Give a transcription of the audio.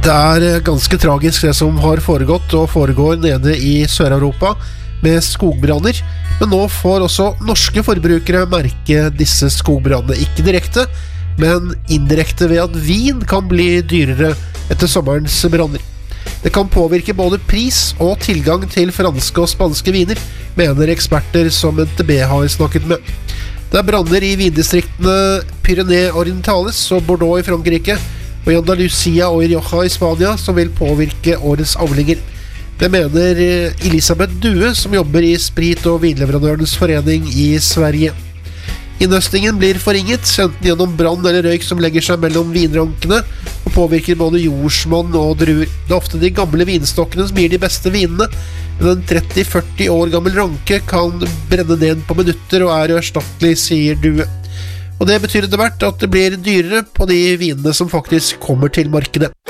Det ganske tragisk det som har foregått og foregår nede i Sør-Europa med skogbranner, men nå får også norske forbrukere merke disse skogbrannene, ikke direkte, men indirekte ved at vin kan bli dyrere etter sommerens branner. Det kan påvirke både pris og tilgang til franske og spanske viner, mener eksperter som NTB har snakket med. Det branner i vindistriktene Pyrenee Orientales og Bordeaux i Frankrike, og i Andalusia og i Rioja i Spania som vil påvirke årets avlinger. Det mener Elisabeth Due, som jobber i Sprit- og vinleverandørenes forening i Sverige. Innhøstningen blir forringet, enten gjennom brann eller røyk som legger seg mellom vinrankene og påvirker både jordsmonn og druer. Det ofte de gamle vinstokkene som gir de beste vinene, men en 30-40 år gammel ranke kan brenne ned på minutter og uerstattelig, sier Due. Og det betyr etter hvert at det blir dyrere på de vinene som faktisk kommer til markedet.